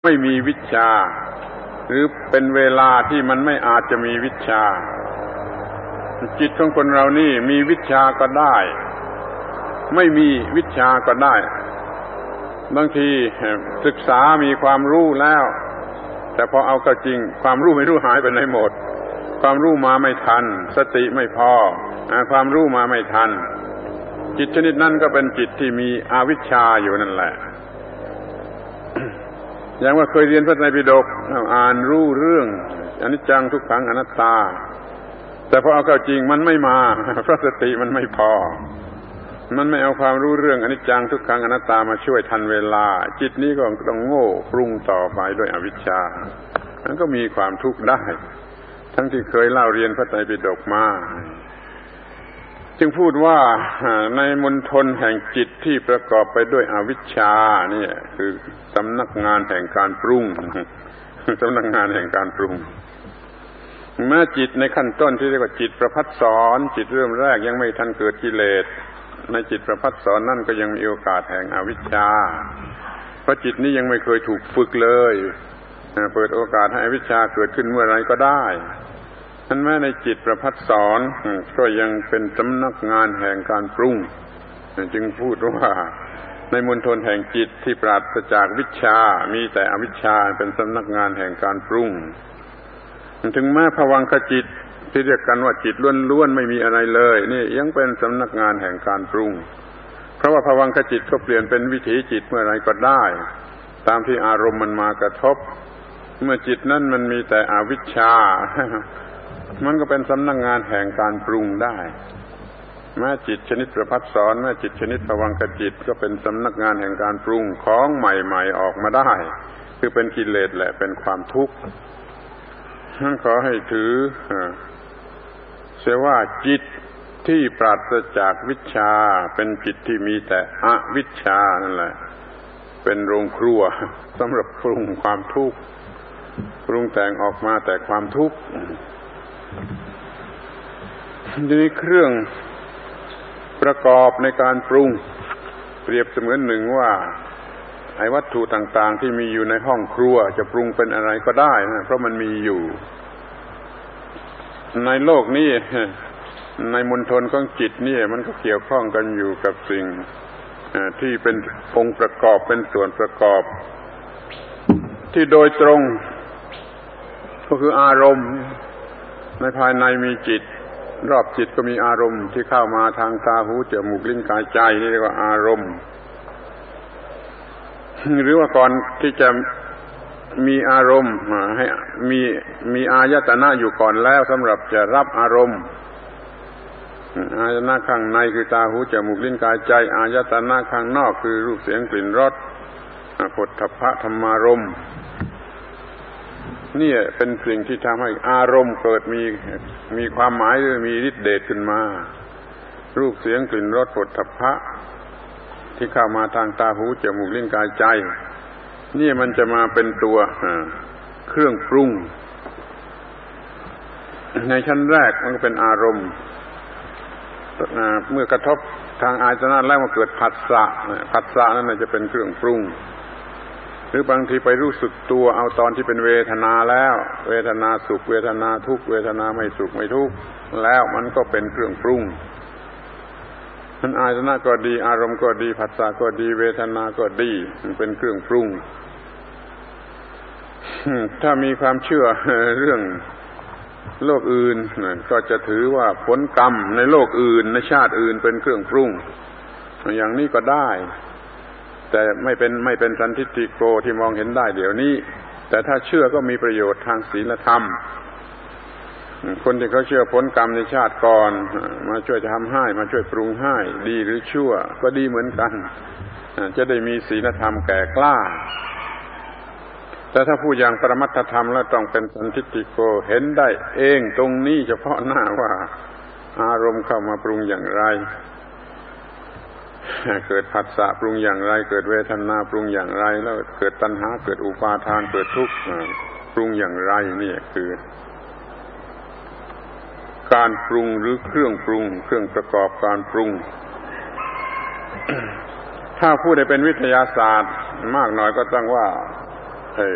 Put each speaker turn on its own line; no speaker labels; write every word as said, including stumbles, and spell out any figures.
ไม่มีวิชาหรือเป็นเวลาที่มันไม่อาจจะมีวิชาจิตของคนเรานี่มีวิชาก็ได้ไม่มีวิชาก็ได้บางทีศึกษามีความรู้แล้วแต่พอเอาเข้าจริงความรู้ไม่รู้หายไปไหนหมดความรู้มาไม่ทันสติไม่พอความรู้มาไม่ทันจิตชนิดนั้นก็เป็นจิตที่มีอวิชชาอยู่นั่นแหละอย่างว่าเคยเรียนพระไตรปิฎกอ่านรู้เรื่องอนิจจังทุกขังอนัตตาแต่พอเอาเข้าจริงมันไม่มาเพราะสติมันไม่พอมันไม่เอาความรู้เรื่องอนิจจังทุกขังอนัตตามาช่วยทันเวลาจิตนี้ก็ต้องโง่ปรุงต่อไปด้วยอวิชชามันก็มีความทุกข์ได้ทั้งที่เคยเล่าเรียนพระไตรปิฎกมาจึงพูดว่าในมณฑลแห่งจิตที่ประกอบไปด้วยอวิชชานี่คือสำนักงานแห่งการปรุงสำนักงานแห่งการปรุงแม้จิตในขั้นต้นที่เรียกว่าจิตประภัสสรจิตเริ่มแรกยังไม่ทันเกิดกิเลสในจิตประภัสสรนั่นก็ยังมีโอกาสแห่งอวิชชาเพราะจิตนี้ยังไม่เคยถูกฝึกเลยเปิดโอกาสให้อวิชชาเกิดขึ้นเมื่อไรก็ได้ท่านแม้ในจิตประภัสสรก็ยังเป็นสำนักงานแห่งการปรุงจึงพูดว่าในมณฑลแห่งจิตที่ปราศจากวิชชามีแต่อวิชชาเป็นสำนักงานแห่งการปรุงถึงแม้ภวังคจิตที่เรียกกันว่าจิตล้วนๆไม่มีอะไรเลยนี่ยังเป็นสำนักงานแห่งการปรุงเพราะว่าภวังคจิตก็เปลี่ยนเป็นวิถีจิตเมื่อไรก็ได้ตามที่อารมณ์มันมากระทบเมื่อจิตนั้นมันมีแต่อวิชชามันก็เป็นสำนักงานแห่งการปรุงได้แม้จิตชนิดประภัสสรแม้จิตชนิดภวังคจิตก็เป็นสำนักงานแห่งการปรุงของใหม่ๆออกมาได้คือเป็นกิเลสแหละเป็นความทุกข์ท่านขอให้ถือเสียว่าจิตที่ปราศจากวิชชาเป็นจิตที่มีแต่อวิชชานั่นแหละเป็นโรงครัวสำหรับปรุงความทุกข์ปรุงแต่งออกมาแต่ความทุกข์ทีนี้เครื่องประกอบในการปรุงเปรียบเสมือนหนึ่งว่าไอ้วัตถุต่างๆที่มีอยู่ในห้องครัวจะปรุงเป็นอะไรก็ได้นะเพราะมันมีอยู่ในโลกนี้ในมณฑลของจิตนี่มันก็เกี่ยวข้องกันอยู่กับสิ่งที่เป็นองค์ประกอบเป็นส่วนประกอบที่โดยตรงก็คืออารมณ์ในภายในมีจิตรอบจิตก็มีอารมณ์ที่เข้ามาทางตาหูจมูกลิ้นกายใจนี่เรียกว่าอารมณ์หรือว่าก่อนที่จะมีอารมณ์ให้มีมีอายตนะอยู่ก่อนแล้วสำหรับจะรับอารมณ์อายตนะข้างในคือตาหูจมูกลิ้นกายใจอายตนะข้างนอกคือรูปเสียงกลิ่นรสโผฏฐัพพะธรรมารมณ์นี่เป็นสิ่งที่ทำให้อารมณ์เกิดมีมีความหมายหรือมีฤทธิ์เดชขึ้นมารูปเสียงกลิ่นรสโผฏฐัพพะที่เข้ามาทางตาหูจมูกลิ้นกายใจนี่มันจะมาเป็นตัวเครื่องปรุงในชั้นแรกมันก็เป็นอารมณ์เมื่อกระทบทางอายตนะแล้วมันเกิดผัสสะผัสสะนั่นจะเป็นเครื่องปรุงหรือบางทีไปรู้สึกตัวเอาตอนที่เป็นเวทนาแล้วเวทนาสุขเวทนาทุกข์เวทนาไม่สุขไม่ทุกข์แล้วมันก็เป็นเครื่องปรุงมันอายตนะก็ดีอารมณ์ก็ดีผัสสะก็ดีเวทนาก็ดีมันเป็นเครื่องปรุงถ้ามีความเชื่อเรื่องโลกอื่นก็จะถือว่าผลกรรมในโลกอื่นในชาติอื่นเป็นเครื่องปรุงอย่างนี้ก็ได้แต่ไม่เป็นไม่เป็นสันทิฏฐิโกที่มองเห็นได้เดี๋ยวนี้แต่ถ้าเชื่อก็มีประโยชน์ทางศีลธรรมคนที่เขาเชื่อผลกรรมในชาติก่อนมาช่วยทำให้มาช่วยปรุงให้ดีหรือชั่วก็ดีเหมือนกันจะได้มีศีลธรรมแก่กล้าแต่ถ้าพูดอย่างปรมัตถธรรมแล้วต้องเป็นสันทิฏฐิโกเห็นได้เองตรงนี้เฉพาะหน้าว่าอารมณ์เข้ามาปรุงอย่างไรเกิดผัสสะปรุงอย่างไรเกิดเวทนาปรุงอย่างไรแล้วเกิดตัณหาเกิดอุปาทานเกิดทุกข์ปรุงอย่างไรนี่คือการปรุงหรือเครื่องปรุงเครื่องประกอบการปรุง ถ้าพูดได้เป็นวิทยาศาสตร์มากหน่อยก็ต้องว่า